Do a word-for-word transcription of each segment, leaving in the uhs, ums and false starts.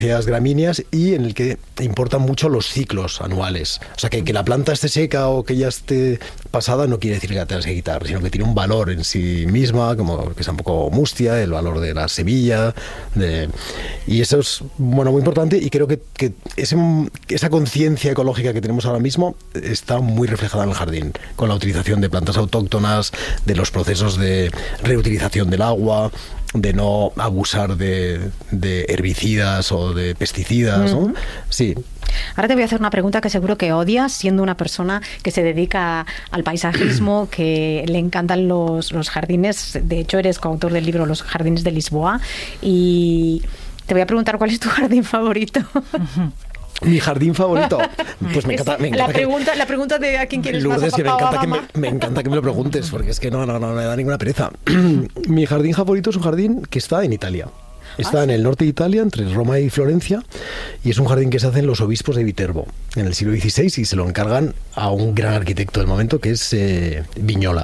gramíneas y en el que importan mucho los ciclos anuales. O sea, que, que la planta esté seca o que ya esté pasada no quiere decir que la tengas que quitar, sino que tiene un valor en sí misma, como que sea un poco mustia, el valor de la semilla. De, y eso es, bueno, muy importante, y creo que, que ese, esa conciencia ecológica que tenemos ahora mismo está muy reflejada en el jardín, con la utilización de plantas autóctonas, de los procesos de reutilización del agua, de no abusar de, de herbicidas o de pesticidas, ¿no? Sí. Ahora te voy a hacer una pregunta que seguro que odias, siendo una persona que se dedica al paisajismo, que le encantan los, los jardines. De hecho, eres coautor del libro Los jardines de Lisboa. Y te voy a preguntar cuál es tu jardín favorito. Mi jardín favorito, pues me encanta, me encanta la pregunta, que, la pregunta de a quién quieres Lourdes, más, a que me papá encanta o a que me, me encanta que me lo preguntes, porque es que no, no, no me da ninguna pereza. Mi jardín favorito es un jardín que está en Italia. Está ¿Ah, en sí? el norte de Italia, entre Roma y Florencia, y es un jardín que se hacen los obispos de Viterbo en el siglo dieciséis, y se lo encargan a un gran arquitecto del momento que es eh, Vignola.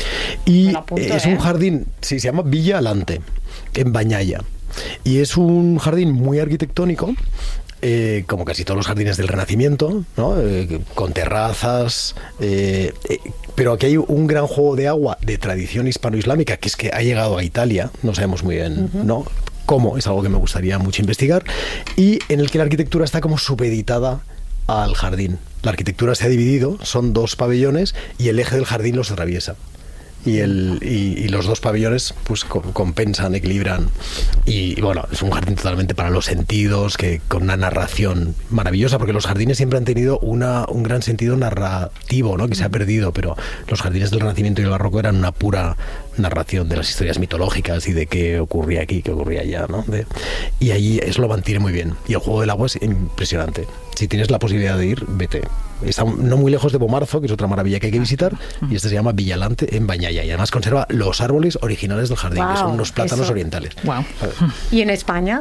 Y apunto, es ¿eh? un jardín, sí, se llama Villa Alante, en Bañaya, y es un jardín muy arquitectónico. Eh, como casi todos los jardines del Renacimiento, ¿no? Eh, con terrazas, eh, eh, pero aquí hay un gran juego de agua de tradición hispano-islámica, que es que ha llegado a Italia, no sabemos muy bien, uh-huh. ¿no? cómo, es algo que me gustaría mucho investigar, y en el que la arquitectura está como supeditada al jardín. La arquitectura se ha dividido, son dos pabellones, y el eje del jardín los atraviesa. Y, el, y, y los dos pabellones pues compensan, equilibran, y, y bueno, es un jardín totalmente para los sentidos, que con una narración maravillosa, porque los jardines siempre han tenido una, un gran sentido narrativo, ¿no? Que se ha perdido, pero los jardines del Renacimiento y el Barroco eran una pura narración de las historias mitológicas y de qué ocurría aquí, qué ocurría allá, ¿no? De, y allí eso lo mantiene muy bien, y el juego del agua es impresionante. Si tienes la posibilidad de ir, vete. Está no muy lejos de Bomarzo, que es otra maravilla que hay que visitar, y este se llama Villa Alante en Bañaya, y además conserva los árboles originales del jardín, wow, que son unos plátanos eso. orientales. Wow. ¿Y en España?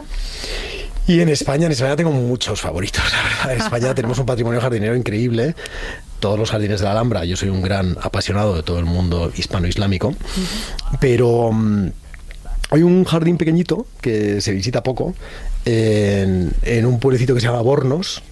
Y en España, en España tengo muchos favoritos, la verdad. En España tenemos un patrimonio jardinero increíble. Todos los jardines de la Alhambra, yo soy un gran apasionado de todo el mundo hispano-islámico, uh-huh. pero um, hay un jardín pequeñito que se visita poco, en, en un pueblecito que se llama Bornos,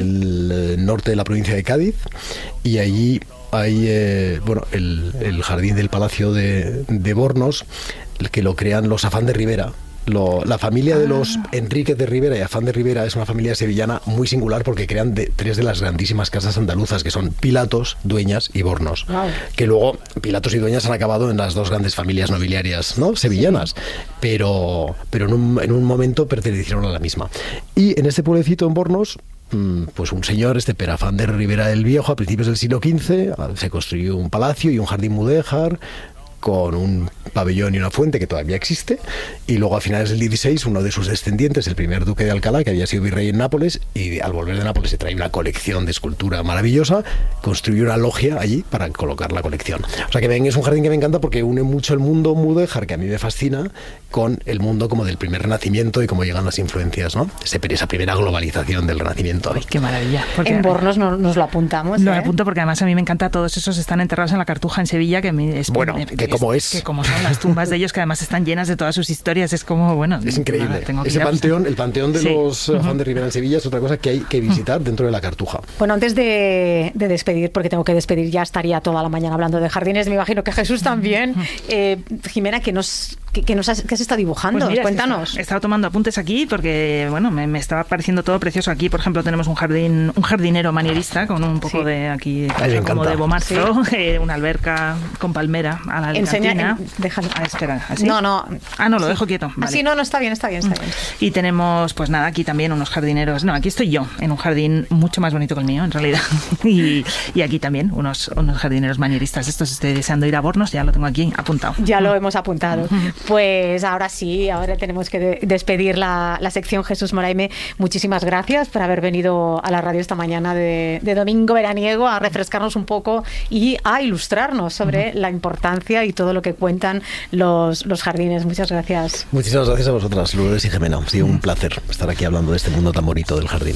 del uh-huh. norte de la provincia de Cádiz, y allí hay eh, bueno, el, el jardín del Palacio de, de Bornos, el que lo crean los Afán de Rivera. Lo, la familia de los Enríquez de Rivera y Afán de Rivera es una familia sevillana muy singular, porque crean de, tres de las grandísimas casas andaluzas, que son Pilatos, Dueñas y Bornos, wow. que luego Pilatos y Dueñas han acabado en las dos grandes familias nobiliarias, ¿no? sevillanas, sí. pero, pero en, un, en un momento pertenecieron a la misma. Y en este pueblecito en Bornos, pues un señor, este Perafán de Rivera el Viejo, a principios del siglo quince, se construyó un palacio y un jardín mudéjar, con un pabellón y una fuente que todavía existe, y luego a finales del dieciséis uno de sus descendientes, el primer duque de Alcalá, que había sido virrey en Nápoles, y al volver de Nápoles se trae una colección de escultura maravillosa, construyó una logia allí para colocar la colección. O sea que ven, es un jardín que me encanta porque une mucho el mundo mudéjar, que a mí me fascina, con el mundo como del primer Renacimiento y cómo llegan las influencias, ¿no? Esa primera globalización del Renacimiento. Ay, qué maravilla. Porque en Bornos no, nos lo apuntamos. Lo ¿eh? apunto porque además a mí me encanta, todos esos están enterrados en la Cartuja en Sevilla, que a mí es... Bueno, me, que como es. Que como son las tumbas de ellos, que además están llenas de todas sus historias, es como, bueno... Es increíble. Nada, tengo que Ese panteón, el panteón de sí. los uh, Afán de Rivera en Sevilla es otra cosa que hay que visitar uh-huh. dentro de la Cartuja. Bueno, antes de, de despedir, porque tengo que despedir, ya estaría toda la mañana hablando de jardines, me imagino que Jesús también. Eh, Jimena, ¿qué nos, qué, qué nos has, qué has estado dibujando? Pues mira, Cuéntanos. He estado tomando apuntes aquí porque, bueno, me, me estaba pareciendo todo precioso. Aquí, por ejemplo, tenemos un jardín, un jardinero manierista con un poco sí. de aquí, Ay, como de Bomarzo, sí. eh, una alberca con palmera a la Enseña, en, déjalo. Ah, espera, ¿así? No, no. Ah, no, lo sí. dejo quieto. Vale. Así no, no, está bien, está bien, está bien. Y tenemos, pues nada, aquí también unos jardineros. No, aquí estoy yo, en un jardín mucho más bonito que el mío, en realidad. y, y aquí también unos, unos jardineros manieristas. Estos estoy deseando ir a Bornos, ya lo tengo aquí apuntado. Ya lo hemos apuntado. Pues ahora sí, ahora tenemos que de- despedir la, la sección. Jesús Moraime, muchísimas gracias por haber venido a la radio esta mañana de, de domingo veraniego a refrescarnos un poco y a ilustrarnos sobre uh-huh. la importancia y todo lo que cuentan los, los jardines. Muchas gracias. Muchísimas gracias a vosotras, Lourdes y Jimena. Ha sido un placer estar aquí hablando de este mundo tan bonito del jardín.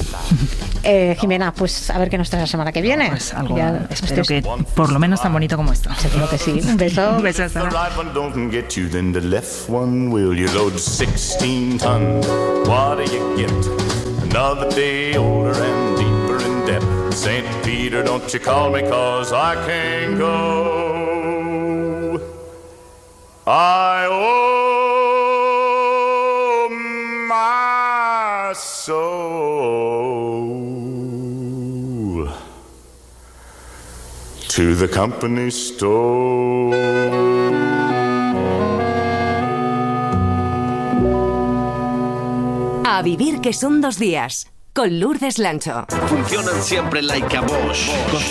Eh, Jimena, pues a ver qué nos trae la semana que viene. Pues algo, ya, espero que por lo menos tan bonito como esto. Seguro que sí. Un beso. Un beso, hasta luego. Will you load sixteen ton? What do you get? Another day older and deeper in debt. Saint Peter, don't you call me, 'cause I can't go. I owe my soul to the company store. A vivir que son dos días, con Lourdes Lancho. Funcionan siempre like a Bosch.